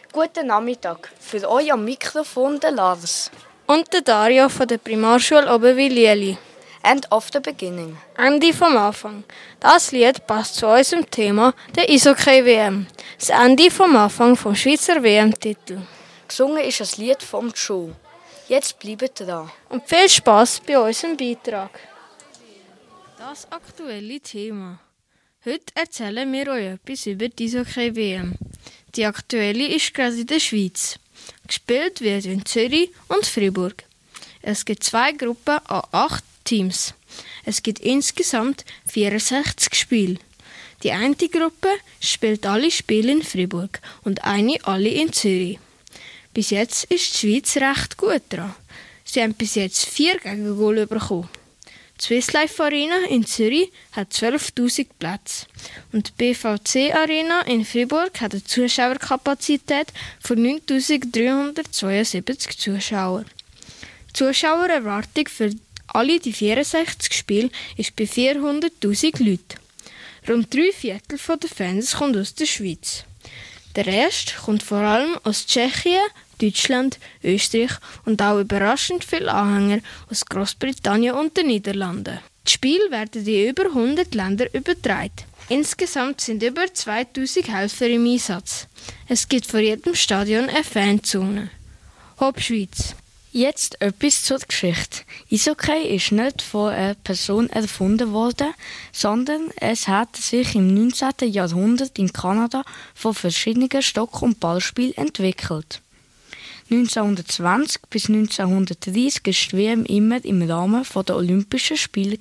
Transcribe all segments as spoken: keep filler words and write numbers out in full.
Guten Nachmittag. Für euch am Mikrofon der Lars. Und der Dario von der Primarschule Oberwil-Lieli. End of the beginning. Ende vom Anfang. Das Lied passt zu unserem Thema, der Eishockey-W M. Das Ende vom Anfang vom Schweizer W M-Titel. Gesungen ist ein Lied vom Joe. Jetzt bleibt dran. Und viel Spass bei unserem Beitrag. Das aktuelle Thema. Heute erzählen wir euch etwas über die Eishockey-W M. Die aktuelle ist gerade in der Schweiz. Gespielt wird in Zürich und Freiburg. Es gibt zwei Gruppen an acht Teams. Es gibt insgesamt vierundsechzig Spiele. Die eine Gruppe spielt alle Spiele in Freiburg und eine alle in Zürich. Bis jetzt ist die Schweiz recht gut dran. Sie haben bis jetzt vier Gegengole bekommen. Die Swiss Life Arena in Zürich hat zwölftausend Plätze und die B V C Arena in Freiburg hat eine Zuschauerkapazität von neuntausenddreihundertzweiundsiebzig Zuschauer. Die Zuschauererwartung für alle die vierundsechzig Spiele ist bei vierhunderttausend Leuten. Rund drei Viertel der Fans kommt aus der Schweiz. Der Rest kommt vor allem aus Tschechien, Deutschland, Österreich und auch überraschend viele Anhänger aus Großbritannien und den Niederlanden. Die Spiele werden in über hundert Ländern übertragen. Insgesamt sind über zweitausend Helfer im Einsatz. Es gibt vor jedem Stadion eine Fanzone. Hauptschweiz. Jetzt etwas zur Geschichte. Eishockey ist nicht von einer Person erfunden worden, sondern es hat sich im neunzehnten Jahrhundert in Kanada von verschiedenen Stock- und Ballspielen entwickelt. neunzehnhundertzwanzig bis neunzehnhundertdreißig war die W M immer im Rahmen der Olympischen Spiele.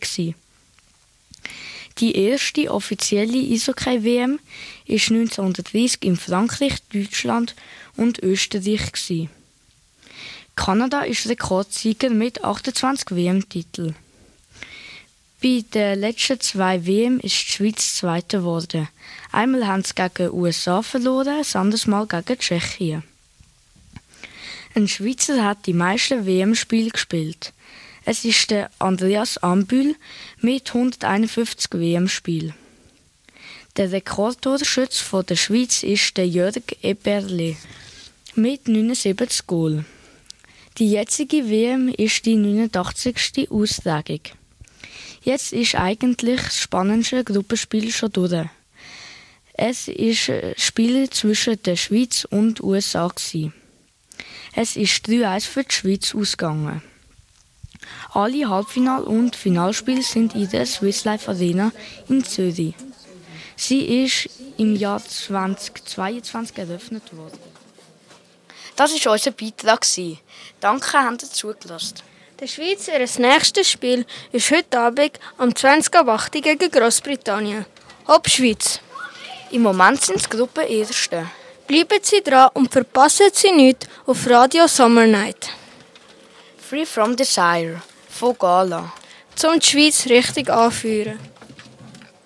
Die erste offizielle Eishockey-W M war neunzehnhundertdreißig in Frankreich, Deutschland und Österreich. Kanada ist Rekordsieger mit achtundzwanzig W M-Titeln. Bei den letzten zwei W M ist die Schweiz Zweite geworden. Einmal haben sie gegen die U S A verloren, das andere Mal gegen Tschechien. Ein Schweizer hat die meisten W M-Spiele gespielt. Es ist der Andreas Ambühl mit hunderteinundfünfzig W M-Spielen. Der Rekordtorschütze der Schweiz ist der Jörg Eberle mit neunundsiebzig Goal. Die jetzige W M ist die neunundachtzigste Austragung. Jetzt ist eigentlich das spannendste Gruppenspiel schon durch. Es ist ein Spiel zwischen der Schweiz und den U S A. Es ist drei eins für die Schweiz ausgegangen. Alle Halbfinal- und Finalspiele sind in der Swiss Life Arena in Zürich. Sie ist im Jahr zweitausendzweiundzwanzig eröffnet worden. Das war unser Beitrag. Danke, habt ihr zugelassen. Der Schweiz, ihr nächstes Spiel ist heute Abend am zwanzig Uhr acht gegen Großbritannien. Hauptschweiz. Im Moment sind es Gruppenerste. Bleiben Sie dran und verpassen Sie nichts auf Radio Summer Night. Free from Desire von Gala. Um die Schweiz richtig anführen.